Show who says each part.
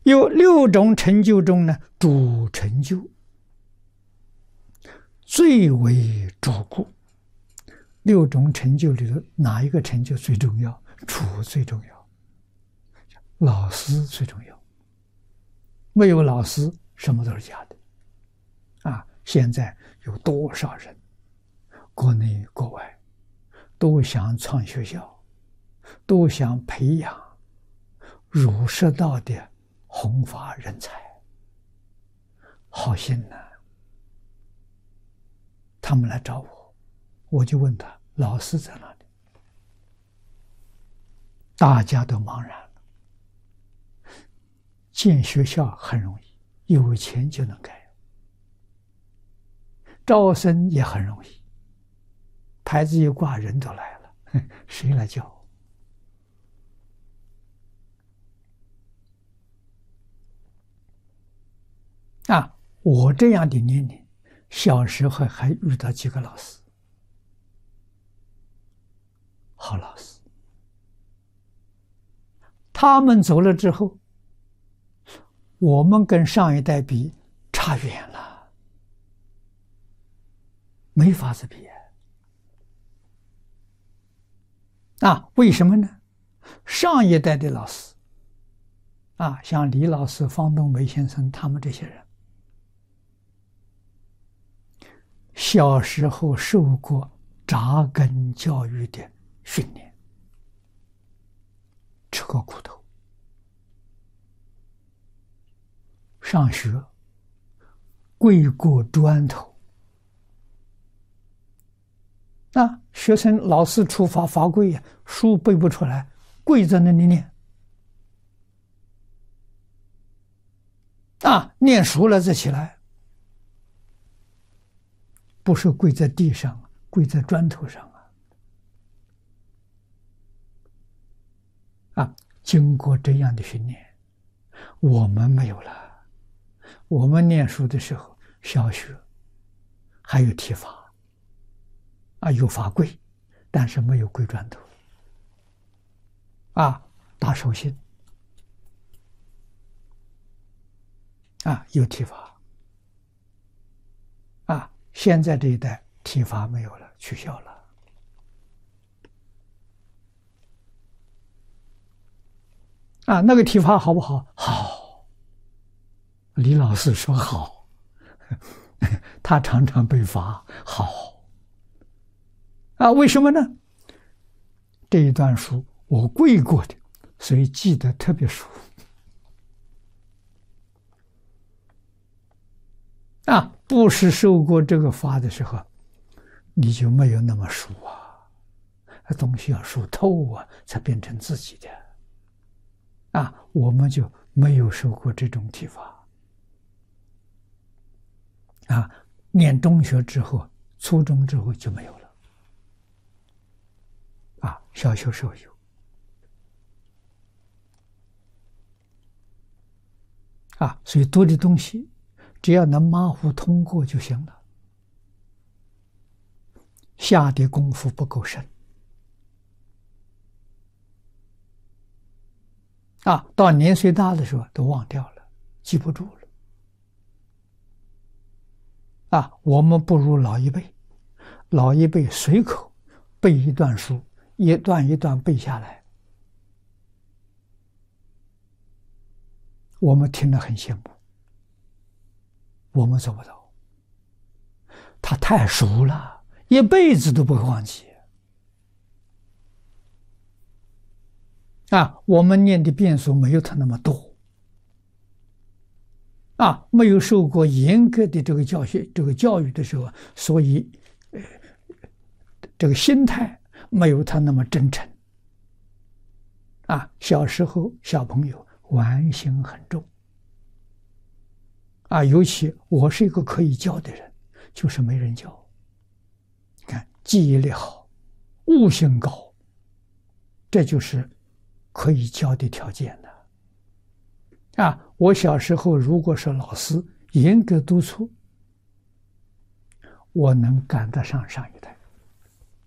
Speaker 1: 有6种成就中呢，主成就最为主故。6种成就里头，哪一个成就最重要？主最重要，老师最重要。没有老师，什么都是假的。现在有多少人，国内国外，都想创学校，都想培养儒释道的弘法人才，好心呐！他们来找我，我就问他：老师在哪里？大家都茫然了。建学校很容易，有钱就能盖；招生也很容易，牌子一挂，人都来了，谁来教？我这样的年龄，小时候还遇到几个老师，好老师。他们走了之后，我们跟上一代比差远了，没法子比。为什么呢？上一代的老师，像李老师、方东梅先生他们这些人，小时候受过扎根教育的训练，吃过苦头，上学跪过砖头。学生老师处罚罚跪，书背不出来，跪在那里念。念熟了再起来，不是跪在地上，跪在砖头上经过这样的训练，我们没有了。我们念书的时候，小学还有体罚，有罚跪，但是没有跪砖头，打手心，有体罚，现在这一代体罚没有了，取消了。那个体罚好不好？好，李老师说好，他常常被罚，好。为什么呢？这一段书我跪过的，所以记得特别熟。不是受过这个罚的时候，你就没有那么熟东西要熟透才变成自己的。我们就没有受过这种体罚。念中学之后，初中之后就没有了。小学时候有。所以读的东西，只要能马虎通过就行了。下的功夫不够深。到年岁大的时候都忘掉了，记不住了。我们不如老一辈，老一辈随口背一段书，一段一段背下来，我们听了很羡慕，我们做不到。他太熟了，一辈子都不会忘记。我们念的遍数没有他那么多。没有受过严格的这个教育的时候，所以这个心态没有他那么真诚。小时候小朋友玩心很重。尤其我是一个可以教的人，就是没人教。你看，记忆力好，悟性高，这就是可以教的条件的。我小时候如果是老师严格督促，我能赶得上上一代。